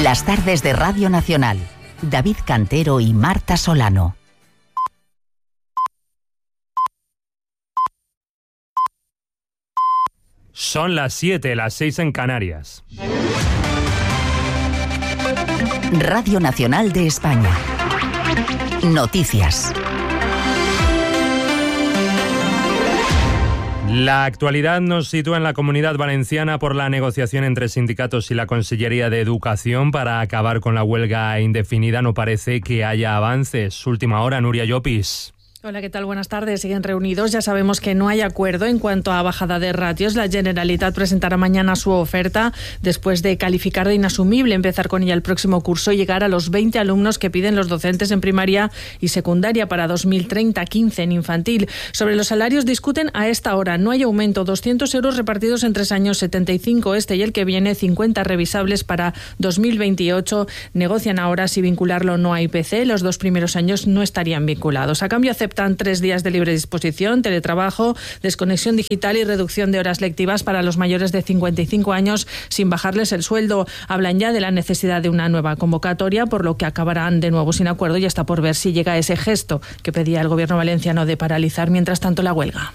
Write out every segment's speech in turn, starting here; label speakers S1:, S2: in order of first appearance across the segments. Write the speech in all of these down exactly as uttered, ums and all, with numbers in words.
S1: Las tardes de Radio Nacional. David Cantero y Marta Solano.
S2: Son las siete, las seis en Canarias.
S1: Radio Nacional de España. Noticias.
S2: La actualidad nos sitúa en la Comunidad Valenciana por la negociación entre sindicatos y la Consellería de Educación para acabar con la huelga indefinida. No parece que haya avances. Última hora, Nuria Llopis.
S3: Hola, ¿qué tal? Buenas tardes. Siguen reunidos. Ya sabemos que no hay acuerdo en cuanto a bajada de ratios. La Generalitat presentará mañana su oferta después de calificar de inasumible empezar con ella el próximo curso y llegar a los veinte alumnos que piden los docentes en primaria y secundaria para dos mil treinta, quince en infantil. Sobre los salarios discuten a esta hora. No hay aumento. doscientos euros repartidos en tres años, setenta y cinco este y el que viene, cincuenta revisables para dos mil veintiocho. Negocian ahora si vincularlo o no a I P C. Los dos primeros años no estarían vinculados. A cambio, aceptan tres días de libre disposición, teletrabajo, desconexión digital y reducción de horas lectivas para los mayores de cincuenta y cinco años sin bajarles el sueldo. Hablan ya de la necesidad de una nueva convocatoria, por lo que acabarán de nuevo sin acuerdo y está por ver si llega ese gesto que pedía el gobierno valenciano de paralizar mientras tanto la huelga.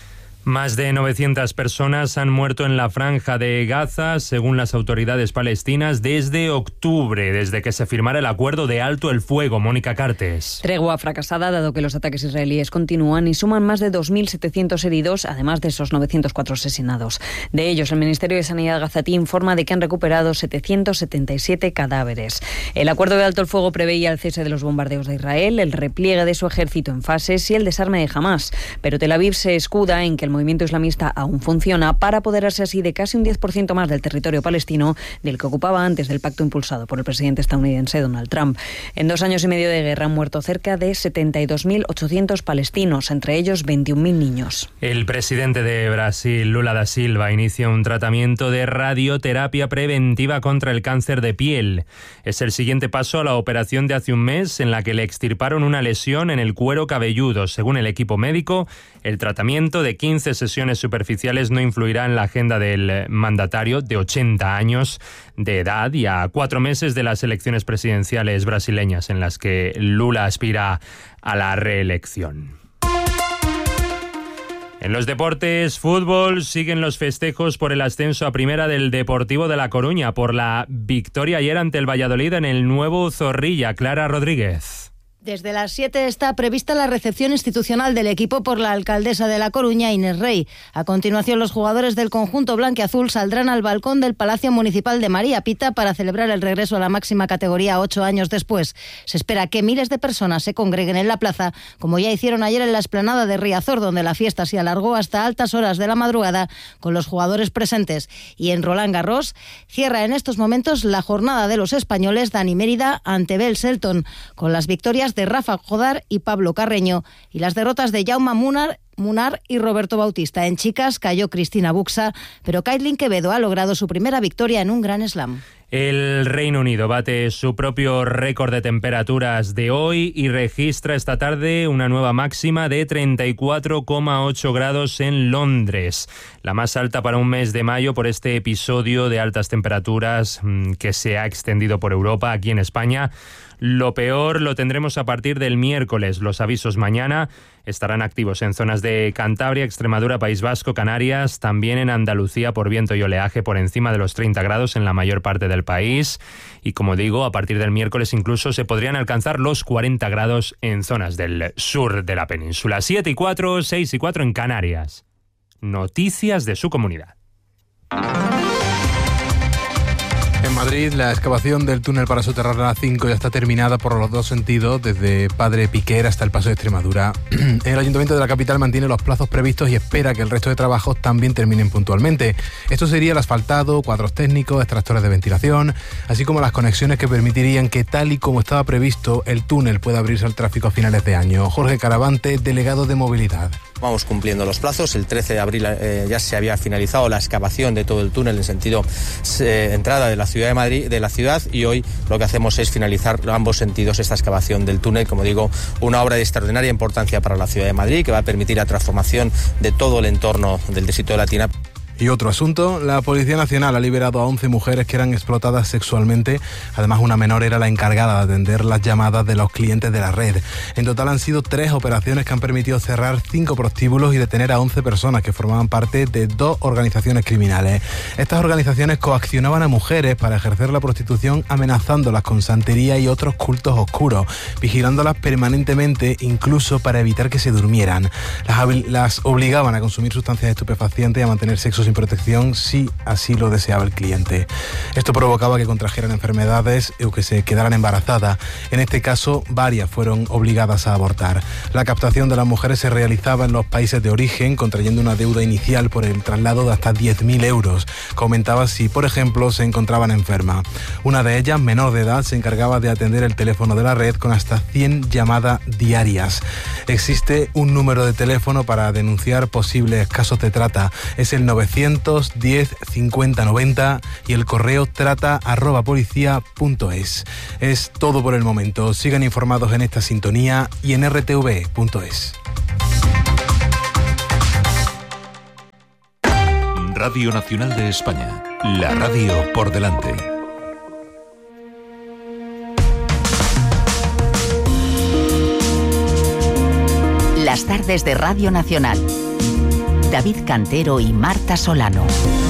S2: Más de novecientas personas han muerto en la franja de Gaza, según las autoridades palestinas, desde octubre, desde que se firmara el acuerdo de alto el fuego. Mónica Cartes.
S4: Tregua fracasada, dado que los ataques israelíes continúan y suman más de dos mil setecientos heridos, además de esos novecientos cuatro asesinados. De ellos, el Ministerio de Sanidad gazatí informa de que han recuperado setecientos setenta y siete cadáveres. El acuerdo de alto el fuego preveía el cese de los bombardeos de Israel, el repliegue de su ejército en fases y el desarme de Hamás. Pero Tel Aviv se escuda en que el movimiento islamista aún funciona para apoderarse así de casi un diez por ciento más del territorio palestino del que ocupaba antes del pacto impulsado por el presidente estadounidense Donald Trump. En dos años y medio de guerra han muerto cerca de setenta y dos mil ochocientos palestinos, entre ellos veintiún mil niños.
S2: El presidente de Brasil, Lula da Silva, inicia un tratamiento de radioterapia preventiva contra el cáncer de piel. Es el siguiente paso a la operación de hace un mes en la que le extirparon una lesión en el cuero cabelludo. Según el equipo médico, el tratamiento de quince sesiones superficiales no influirá en la agenda del mandatario de ochenta años de edad y a cuatro meses de las elecciones presidenciales brasileñas en las que Lula aspira a la reelección. En los deportes, fútbol, siguen los festejos por el ascenso a primera del Deportivo de La Coruña por la victoria ayer ante el Valladolid en el nuevo Zorrilla. Clara Rodríguez.
S5: Desde las siete está prevista la recepción institucional del equipo por la alcaldesa de La Coruña, Inés Rey. A continuación, los jugadores del conjunto blanquiazul saldrán al balcón del Palacio Municipal de María Pita para celebrar el regreso a la máxima categoría ocho años después. Se espera que miles de personas se congreguen en la plaza, como ya hicieron ayer en la explanada de Riazor, donde la fiesta se alargó hasta altas horas de la madrugada con los jugadores presentes. Y en Roland Garros cierra en estos momentos la jornada de los españoles Dani Mérida ante Bell Selton, con las victorias de Rafa Jodar y Pablo Carreño y las derrotas de Jaume Munar, Munar y Roberto Bautista. En chicas cayó Cristina Buxa, pero Kaitlyn Quevedo ha logrado su primera victoria en un Grand Slam.
S2: El Reino Unido bate su propio récord de temperaturas de hoy y registra esta tarde una nueva máxima de treinta y cuatro coma ocho grados en Londres, la más alta para un mes de mayo por este episodio de altas temperaturas que se ha extendido por Europa. Aquí en España lo peor lo tendremos a partir del miércoles. Los avisos mañana estarán activos en zonas de Cantabria, Extremadura, País Vasco, Canarias, también en Andalucía por viento y oleaje por encima de los treinta grados en la mayor parte del país. Y como digo, a partir del miércoles incluso se podrían alcanzar los cuarenta grados en zonas del sur de la península. siete y cuatro, seis y cuatro en Canarias. Noticias de su comunidad.
S6: En Madrid, la excavación del túnel para soterrar la A cinco ya está terminada por los dos sentidos, desde Padre Piquer hasta el Paso de Extremadura. El Ayuntamiento de la capital mantiene los plazos previstos y espera que el resto de trabajos también terminen puntualmente. Esto sería el asfaltado, cuadros técnicos, extractores de ventilación, así como las conexiones que permitirían que, tal y como estaba previsto, el túnel pueda abrirse al tráfico a finales de año. Jorge Caravante, delegado de Movilidad.
S7: Vamos cumpliendo los plazos. El trece de abril eh, ya se había finalizado la excavación de todo el túnel en sentido eh, entrada de la ciudad de Madrid, de la ciudad, y hoy lo que hacemos es finalizar ambos sentidos esta excavación del túnel. Como digo, una obra de extraordinaria importancia para la ciudad de Madrid que va a permitir la transformación de todo el entorno del distrito de Latina.
S6: Y otro asunto, la Policía Nacional ha liberado a once mujeres que eran explotadas sexualmente. Además, una menor era la encargada de atender las llamadas de los clientes de la red. En total han sido tres operaciones que han permitido cerrar cinco prostíbulos y detener a once personas que formaban parte de dos organizaciones criminales. Estas organizaciones coaccionaban a mujeres para ejercer la prostitución, amenazándolas con santería y otros cultos oscuros, vigilándolas permanentemente, incluso para evitar que se durmieran. Las, las obligaban a consumir sustancias estupefacientes y a mantener sexo sin protección si así lo deseaba el cliente. Esto provocaba que contrajeran enfermedades o que se quedaran embarazadas. En este caso, varias fueron obligadas a abortar. La captación de las mujeres se realizaba en los países de origen, contrayendo una deuda inicial por el traslado de hasta diez mil euros. Comentaba si, por ejemplo, se encontraban enfermas. Una de ellas, menor de edad, se encargaba de atender el teléfono de la red con hasta cien llamadas diarias. Existe un número de teléfono para denunciar posibles casos de trata. Es el novecientos diez cincuenta noventa y el correo trata arroba policía punto es. Es todo por el momento. Sigan informados en esta sintonía y en r t v punto es.
S8: Radio Nacional de España. La radio por delante.
S1: Las tardes de Radio Nacional. David Cantero y Marta Solano.